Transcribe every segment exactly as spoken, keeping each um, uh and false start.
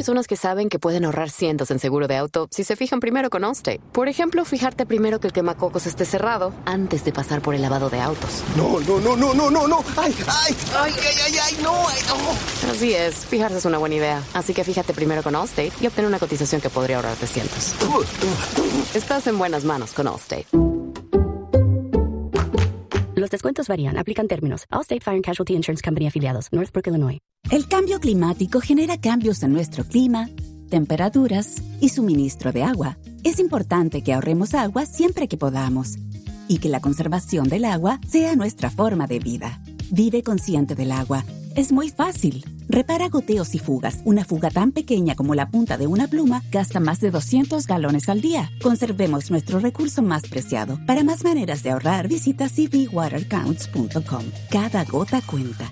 personas que saben que pueden ahorrar cientos en seguro de auto si se fijan primero con Allstate. Por ejemplo, fijarte primero que el quemacocos esté cerrado antes de pasar por el lavado de autos. No, no, no, no, no, no, no. ¡Ay, ay, ay, ay, ay, ay, no, ay, no! Así es, fijarse es una buena idea. Así que fíjate primero con Allstate y obtén una cotización que podría ahorrarte cientos. Estás en buenas manos con Allstate. Los descuentos varían. Aplican términos. Allstate Fire and Casualty Insurance Company afiliados. Northbrook, Illinois. El cambio climático genera cambios en nuestro clima, temperaturas y suministro de agua. Es importante que ahorremos agua siempre que podamos y que la conservación del agua sea nuestra forma de vida. Vive consciente del agua. Es muy fácil. Repara goteos y fugas. Una fuga tan pequeña como la punta de una pluma gasta más de doscientos galones al día. Conservemos nuestro recurso más preciado. Para más maneras de ahorrar, visita c v water counts punto com. Cada gota cuenta.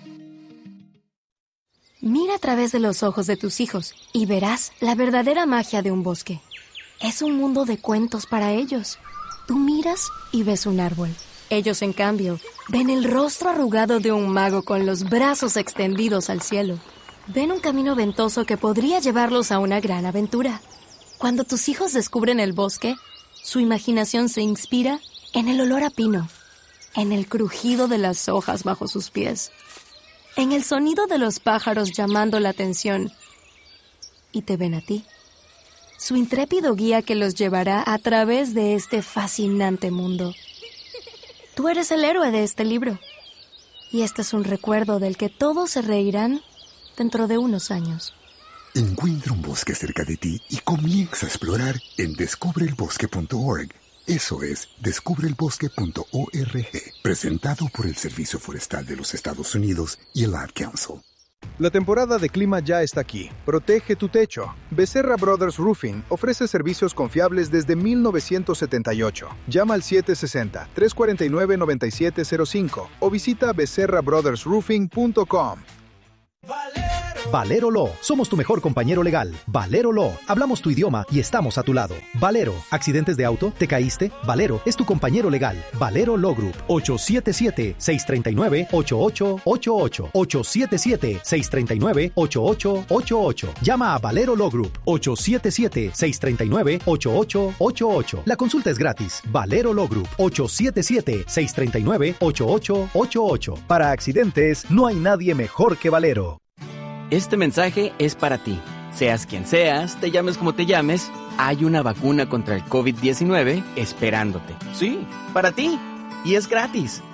Mira a través de los ojos de tus hijos y verás la verdadera magia de un bosque. Es un mundo de cuentos para ellos. Tú miras y ves un árbol. Ellos, en cambio, ven el rostro arrugado de un mago con los brazos extendidos al cielo. Ven un camino ventoso que podría llevarlos a una gran aventura. Cuando tus hijos descubren el bosque, su imaginación se inspira en el olor a pino, en el crujido de las hojas bajo sus pies, en el sonido de los pájaros llamando la atención. Y te ven a ti, su intrépido guía que los llevará a través de este fascinante mundo. Tú eres el héroe de este libro. Y este es un recuerdo del que todos se reirán dentro de unos años. Encuentra un bosque cerca de ti y comienza a explorar en descubre el bosque punto org. Eso es descubre el bosque punto org. Presentado por el Servicio Forestal de los Estados Unidos y el Ad Council. La temporada de clima ya está aquí. Protege tu techo. Becerra Brothers Roofing ofrece servicios confiables desde mil novecientos setenta y ocho. Llama al siete seis cero, tres cuatro nueve, nueve siete cero cinco o visita becerra brothers roofing punto com. Valero Law. Somos tu mejor compañero legal. Valero Law. Hablamos tu idioma y estamos a tu lado. Valero. ¿Accidentes de auto? ¿Te caíste? Valero es tu compañero legal. Valero Law Group. ocho siete siete, seis tres nueve, ocho ocho ocho ocho. ocho siete siete, seis tres nueve, ocho ocho ocho ocho. Llama a Valero Law Group. ocho siete siete, seis tres nueve, ocho ocho ocho ocho. La consulta es gratis. Valero Law Group. ocho siete siete, seis tres nueve, ocho ocho ocho ocho. Para accidentes, no hay nadie mejor que Valero. Este mensaje es para ti. Seas quien seas, te llames como te llames, hay una vacuna contra el covid diecinueve esperándote. Sí, para ti. Y es gratis.